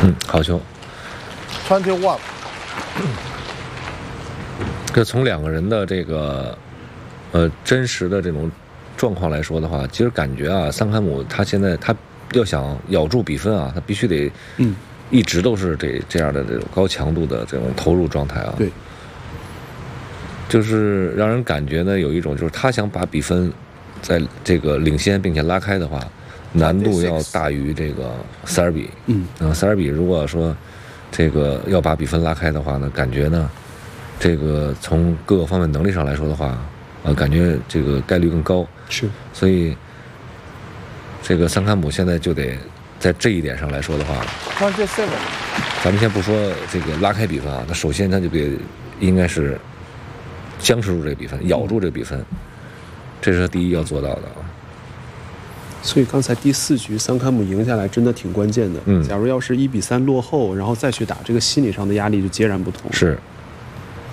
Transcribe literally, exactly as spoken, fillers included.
嗯，好球。 twenty-one。 这从两个人的这个呃真实的这种状况来说的话，其实感觉啊，桑坎姆他现在他要想咬住比分啊，他必须得嗯一直都是这这样的这种高强度的这种投入状态啊。 对， 就是让人感觉呢有一种就是他想把比分在这个领先并且拉开的话，难度要大于这个塞尔比。 嗯嗯，塞尔比如果说这个要把比分拉开的话呢，感觉呢。这个从各个方面能力上来说的话，呃，感觉这个概率更高。 是， 所以这个桑坎姆现在就得在这一点上来说的话， twenty-seven。 咱们先不说这个拉开比分啊，那首先他就得应该是僵持住这个比分，咬住这个比分，这是他第一要做到的啊。 所以刚才第四局桑坎姆赢下来真的挺关键的。 嗯， 假如要是一比三落后，然后再去打，这个心理上的压力就截然不同。 是。